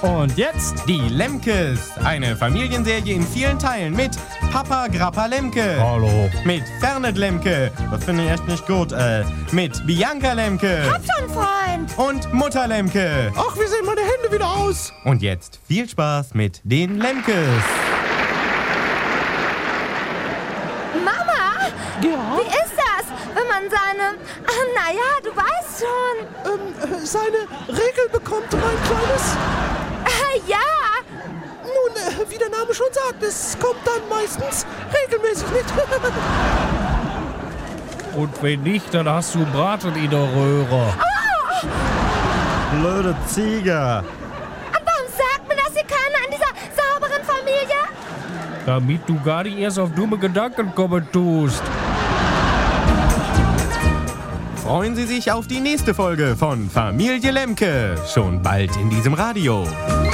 Und jetzt die Lemkes. Eine Familienserie in vielen Teilen mit Papa Grappa Lemke. Hallo. Mit Fernet Lemke. Das finde ich echt nicht gut. Mit Bianca Lemke. Hab schon, Freund. Und Mutter Lemke. Ach, wie sehen meine Hände wieder aus? Und jetzt viel Spaß mit den Lemkes. Mama, Ja? wie ist das, wenn man seine... naja, du weißt schon. Seine Regel bekommt, mein Kleines. Ja, Nun, wie der Name schon sagt, es kommt dann meistens regelmäßig mit. Und wenn nicht, dann hast du Braten in der Röhre. Blöde Ziege. und warum sagt mir das hier keiner in dieser sauberen Familie? Damit du gar nicht erst auf dumme Gedanken kommen tust. Freuen Sie sich auf die nächste Folge von Familie Lemke. Schon bald in diesem Radio.